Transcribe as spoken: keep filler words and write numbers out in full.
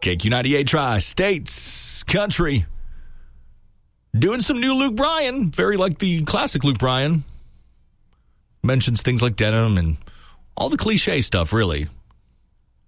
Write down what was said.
K Q ninety-eight Tri-States Country. Doing some new Luke Bryan, very like the classic Luke Bryan. Mentions things like denim and all the cliche stuff, really.